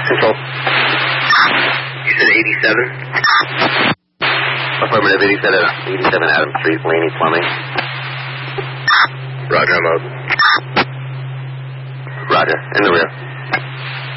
Control. You said 87? Affirmative, 87 Adams Street, Laney Plumbing. Roger, I'm out. Roger, in the rear.